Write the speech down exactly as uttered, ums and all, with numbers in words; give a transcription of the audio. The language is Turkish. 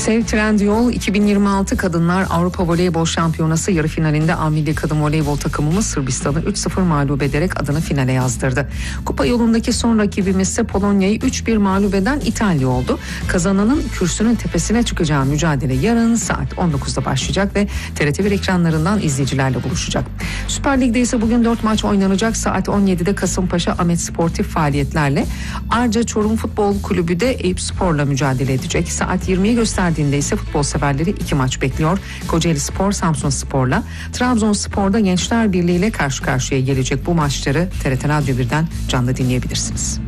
Sev Trendyol iki bin yirmi altı Kadınlar Avrupa Voleybol Şampiyonası yarı finalinde A Milli Kadın Voleybol takımımız Sırbistan'ı üç sıfır mağlup ederek adını finale yazdırdı. Kupa yolundaki son rakibimiz ise Polonya'yı üç bir mağlup eden İtalya oldu. Kazananın kürsünün tepesine çıkacağı mücadele yarın saat on dokuzda başlayacak ve T R T bir ekranlarından izleyicilerle buluşacak. Süper Lig'de ise bugün dört maç oynanacak. Saat on yedide Kasımpaşa Ahmet sportif faaliyetlerle, Arca Çorum Futbol Kulübü de Eyüpspor'la mücadele edecek. Saat yirmiyi gösterdiğinde ise futbol severleri iki maç bekliyor. Kocaeli Spor Samsunspor'la, Trabzonspor'da Gençler Birliği ile karşı karşıya gelecek. Bu maçları T R T Radyo birden canlı dinleyebilirsiniz.